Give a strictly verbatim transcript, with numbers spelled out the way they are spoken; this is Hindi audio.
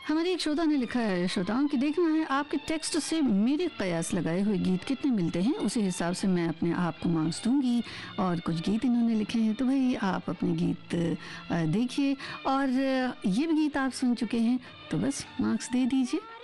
हमारे एक श्रोता ने लिखा है श्रोताओं कि देखना है आपके टेक्स्ट से मेरे कयास लगाए हुए गीत कितने मिलते हैं, उसी हिसाब से मैं अपने आप को मार्क्स दूंगी। और कुछ गीत इन्होंने लिखे हैं, तो भाई आप अपने गीत देखिए, और ये भी गीत आप सुन चुके हैं तो बस मार्क्स दे दीजिए।